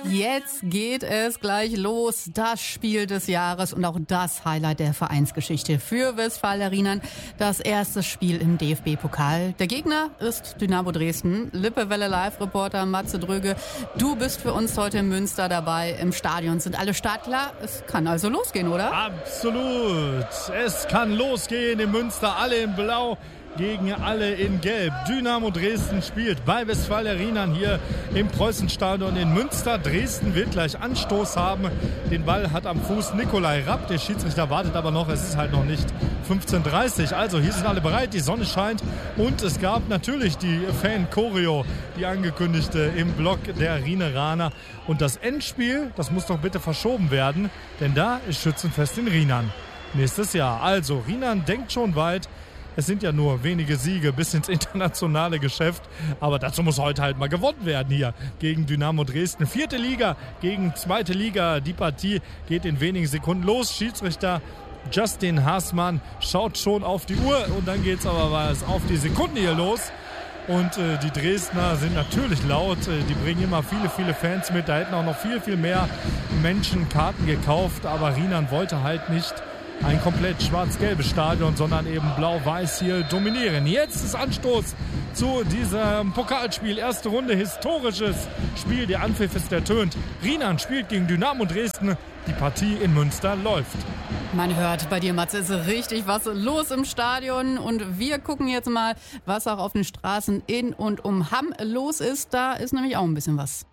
Jetzt geht es gleich los. Das Spiel des Jahres und auch das Highlight der Vereinsgeschichte für Westfalia Rienan. Das erste Spiel im DFB-Pokal. Der Gegner ist Dynamo Dresden. Lippewelle Live-Reporter Matze Dröge. Du bist für uns heute in Münster dabei. Im Stadion sind alle startklar. Es kann also losgehen, oder? Absolut. Es kann losgehen in Münster. Alle in Blau gegen alle in Gelb. Dynamo Dresden spielt bei Westfalia Rienan hier im Preußenstadion in Münster. Dresden wird gleich Anstoß haben. Den Ball hat am Fuß Nikolai Rapp. Der Schiedsrichter wartet aber noch. Es ist halt noch nicht 15:30 Uhr. Also hier sind alle bereit. Die Sonne scheint. Und es gab natürlich die Fan-Choreo, die angekündigte im Block der Rieneraner. Und das Endspiel, das muss doch bitte verschoben werden. Denn da ist Schützenfest in Rienan nächstes Jahr. Also Rienan denkt schon weit. Es sind ja nur wenige Siege bis ins internationale Geschäft. Aber dazu muss heute halt mal gewonnen werden hier gegen Dynamo Dresden. 4. Liga gegen 2. Liga. Die Partie geht in wenigen Sekunden los. Schiedsrichter Justin Haßmann schaut schon auf die Uhr. Und dann geht es aber was auf die Sekunden hier los. Und die Dresdner sind natürlich laut. Die bringen immer viele Fans mit. Da hätten auch noch viel mehr Menschen Karten gekauft. Aber Rienan wollte halt nicht ein komplett schwarz-gelbes Stadion, sondern eben blau-weiß hier dominieren. Jetzt ist Anstoß zu diesem Pokalspiel. Erste Runde, historisches Spiel. Der Anpfiff ist ertönt. Rienan spielt gegen Dynamo Dresden. Die Partie in Münster läuft. Man hört, bei dir, Matze, ist richtig was los im Stadion. Und wir gucken jetzt mal, was auch auf den Straßen in und um Hamm los ist. Da ist nämlich auch ein bisschen was.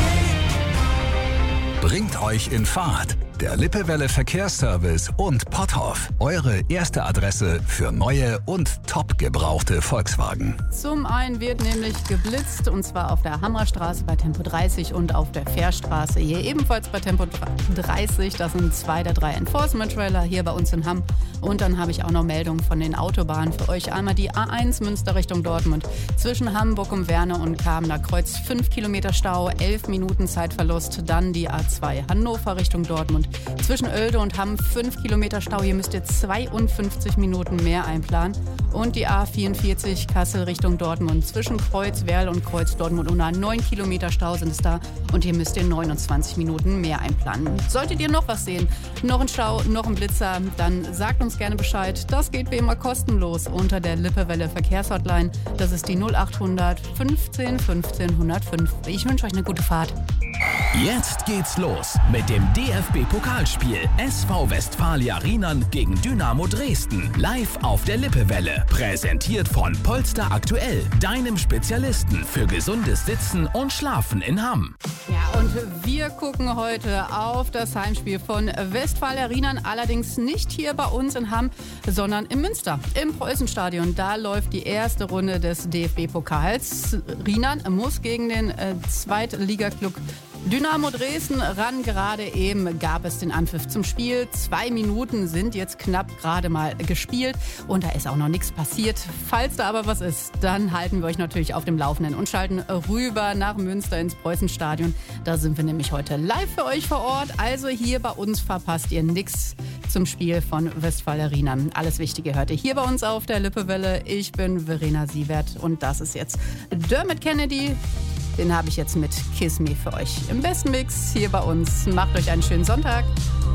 Bringt euch in Fahrt. Der Lippewelle Verkehrsservice und Potthoff. Eure erste Adresse für neue und top gebrauchte Volkswagen. Zum einen wird nämlich geblitzt, und zwar auf der Hammerstraße bei Tempo 30 und auf der Fährstraße hier ebenfalls bei Tempo 30. Das sind 2 der 3 Enforcement-Trailer hier bei uns in Hamm. Und dann habe ich auch noch Meldungen von den Autobahnen für euch. Einmal die A1 Münster Richtung Dortmund. Zwischen Hamburg und Werne und Kamener Kreuz 5 Kilometer Stau, 11 Minuten Zeitverlust. Dann die A2 Hannover Richtung Dortmund. Zwischen Oelde und Hamm 5 Kilometer Stau. Hier müsst ihr 52 Minuten mehr einplanen. Und die A44 Kassel Richtung Dortmund. Zwischen Kreuz Werl und Kreuz Dortmund und 9 Kilometer Stau sind es da. Und hier müsst ihr 29 Minuten mehr einplanen. Solltet ihr noch was sehen, noch ein Stau, noch ein Blitzer, dann sagt uns gerne Bescheid. Das geht wie immer kostenlos unter der Lippewelle Verkehrshotline. Das ist die 0800 15 15 105. Ich wünsche euch eine gute Fahrt. Jetzt geht's los mit dem DFB-Pokalspiel SV Westfalia Rienan gegen Dynamo Dresden. Live auf der Lippewelle. Präsentiert von Polster Aktuell, deinem Spezialisten für gesundes Sitzen und Schlafen in Hamm. Ja, und wir gucken heute auf das Heimspiel von Westfalia Rienan. Allerdings nicht hier bei uns in Hamm, sondern in Münster, im Preußenstadion. Da läuft die erste Runde des DFB-Pokals. Rienan muss gegen den Zweitligaklub Dynamo Dresden ran. Gerade eben gab es den Anpfiff zum Spiel. 2 Minuten sind jetzt knapp gerade mal gespielt und da ist auch noch nichts passiert. Falls da aber was ist, dann halten wir euch natürlich auf dem Laufenden und schalten rüber nach Münster ins Preußenstadion. Da sind wir nämlich heute live für euch vor Ort. Also hier bei uns verpasst ihr nichts zum Spiel von Westfalia Rienan. Alles Wichtige hört ihr hier bei uns auf der Lippewelle. Ich bin Verena Sievert und das ist jetzt Dermot Kennedy. Den habe ich jetzt mit Kiss Me für euch im besten Mix hier bei uns. Macht euch einen schönen Sonntag.